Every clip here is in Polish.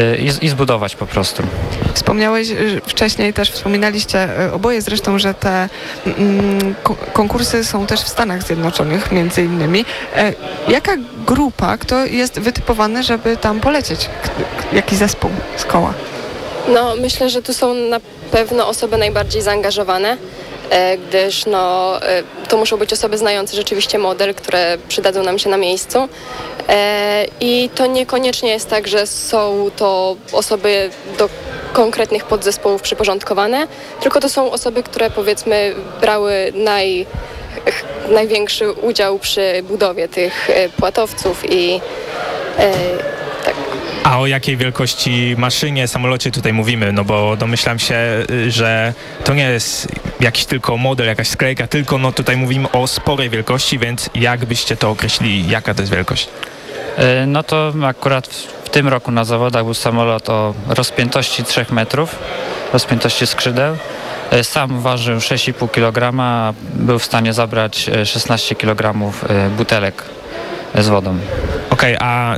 i zbudować po prostu. Wspomniałeś wcześniej, też wspominaliście oboje zresztą, że te konkursy są też w Stanach Zjednoczonych między innymi. Jaka grupa, kto jest wytypowany, żeby tam polecieć? Jaki zespół z koła? No, myślę, że tu są na pewno osoby najbardziej zaangażowane, gdyż to muszą być osoby znające rzeczywiście model, które przydadzą nam się na miejscu. I to niekoniecznie jest tak, że są to osoby do konkretnych podzespołów przyporządkowane, tylko to są osoby, które powiedzmy brały największy udział przy budowie tych płatowców i tak. A o jakiej wielkości maszynie, samolocie tutaj mówimy? No bo domyślam się, że to nie jest jakiś tylko model, jakaś sklejka, tylko no tutaj mówimy o sporej wielkości, więc jak byście to określili, jaka to jest wielkość? No to akurat w tym roku na zawodach był samolot o rozpiętości 3 metrów, rozpiętości skrzydeł. Sam ważył 6,5 kg, a był w stanie zabrać 16 kg butelek z wodą. Okej,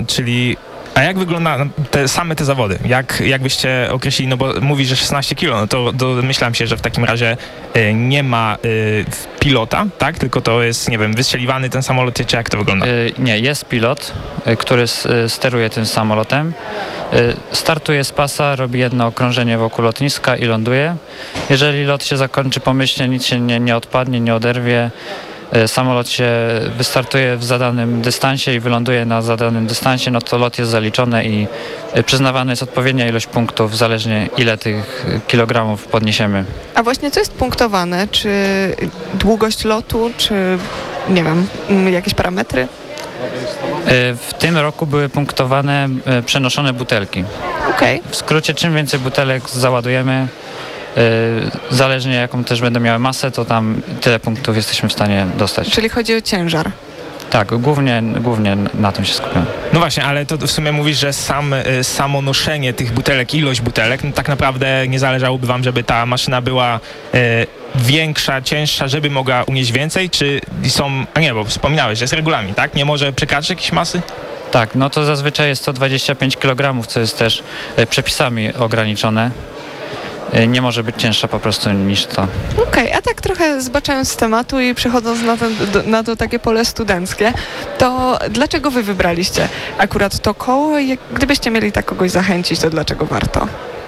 a jak wygląda te zawody? Jak byście określili, no bo mówi, że 16 kg, no to domyślam się, że w takim razie nie ma pilota, tak? Tylko to jest, nie wiem, wystrzeliwany ten samolot, czy jak to wygląda? Nie, jest pilot, który steruje tym samolotem. Startuje z pasa, robi jedno okrążenie wokół lotniska i ląduje. Jeżeli lot się zakończy pomyślnie, nic się nie odpadnie, nie oderwie, samolot się wystartuje w zadanym dystansie i wyląduje na zadanym dystansie, no to lot jest zaliczony i przyznawana jest odpowiednia ilość punktów, zależnie ile tych kilogramów podniesiemy. A właśnie co jest punktowane? Czy długość lotu, czy nie wiem, jakieś parametry? W tym roku były punktowane przenoszone butelki. Okej. W skrócie, czym więcej butelek załadujemy, zależnie jaką też będą miały masę, to tam tyle punktów jesteśmy w stanie dostać. Czyli chodzi o ciężar. Tak, głównie na tym się skupiamy. No właśnie, ale to w sumie mówisz, że samo noszenie tych butelek, ilość butelek, no tak naprawdę nie zależałoby wam, żeby ta maszyna była większa, cięższa, żeby mogła unieść więcej, czy są, a nie, bo wspominałeś, że jest regulamin, tak? Nie może przekraczać jakiejś masy? Tak, no to zazwyczaj jest 125 kg, co jest też przepisami ograniczone. Nie może być cięższa po prostu niż to. Okej, a tak trochę zbaczając z tematu i przechodząc na to takie pole studenckie, to dlaczego wy wybraliście akurat to koło i gdybyście mieli tak kogoś zachęcić, to dlaczego warto?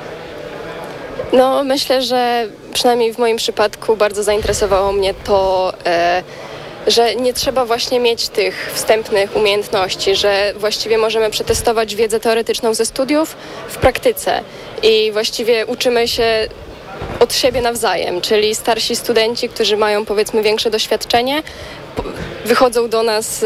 No, myślę, że przynajmniej w moim przypadku bardzo zainteresowało mnie to, że nie trzeba właśnie mieć tych wstępnych umiejętności, że właściwie możemy przetestować wiedzę teoretyczną ze studiów w praktyce i właściwie uczymy się od siebie nawzajem, czyli starsi studenci, którzy mają powiedzmy większe doświadczenie, wychodzą do nas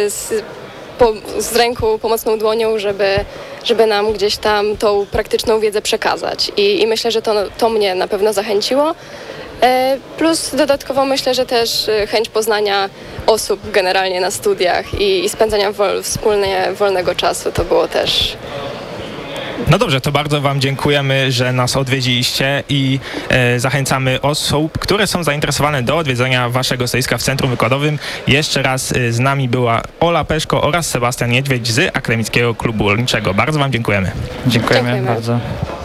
z ręką, pomocną dłonią, żeby nam gdzieś tam tą praktyczną wiedzę przekazać i myślę, że to mnie na pewno zachęciło. Plus dodatkowo myślę, że też chęć poznania osób generalnie na studiach i spędzania wspólnie wolnego czasu to było też. No dobrze, to bardzo wam dziękujemy, że nas odwiedziliście i zachęcamy osób, które są zainteresowane do odwiedzenia waszego stoiska w Centrum Wykładowym. Jeszcze raz z nami była Ola Peszko oraz Sebastian Niedźwiedź z Akademickiego Klubu Rolniczego. Bardzo wam dziękujemy. Dziękujemy bardzo.